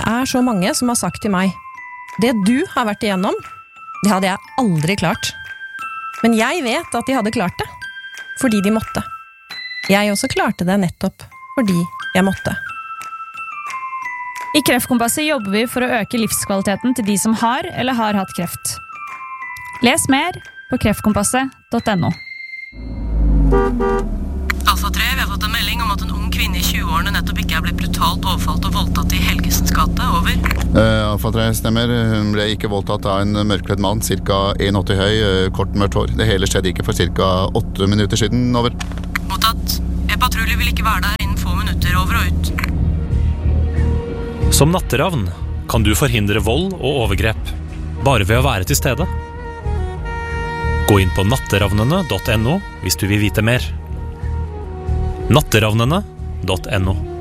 Det så mange som har sagt til meg, det du har vært igjennom, det hadde jeg aldri klart. Men jeg vet at de hadde klart det, fordi de måtte. Jeg også klarte det nettopp fordi jeg måtte. I Kreftkompasset jobber vi for å øke livskvaliteten til de som har eller har hatt kreft. Les mer på kreftkompasset.no. Alfa 3, vi har fått en melding om at en ung kvinne i 20-årene nettopp ikke blitt brutalt overfalt og voldtatt i Helgesens gate. Over. Alfa 3 stemmer. Hun ble ikke voldtatt av en mørkledd mann, ca. 1,80 høy, kort mørkt hår. Det hele skjedde ikke for ca. 8 minutter siden. Over. Mottatt. En patrulje vil ikke være der innen få minutter. Over og ut. Som natteravn kan du forhindre vold og overgrep, bare ved å være til stede. Gå inn på natteravnene.no hvis du vil vite mer. natteravnene.no